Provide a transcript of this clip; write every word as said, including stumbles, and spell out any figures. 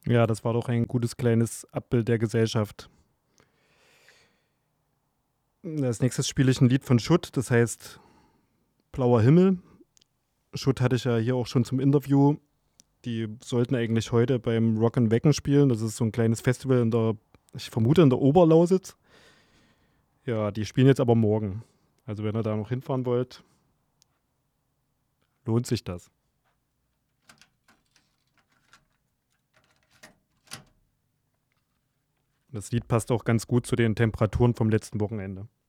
Ja, das war doch ein gutes kleines Abbild der Gesellschaft. Als nächstes spiele ich ein Lied von Schutt, das heißt Blauer Himmel. Schutt hatte ich ja hier auch schon zum Interview. Die sollten eigentlich heute beim Rock and Wacken spielen. Das ist so ein kleines Festival in der, ich vermute in der Oberlausitz. Ja, die spielen jetzt aber morgen. Also wenn ihr da noch hinfahren wollt, lohnt sich das. Das Lied passt auch ganz gut zu den Temperaturen vom letzten Wochenende.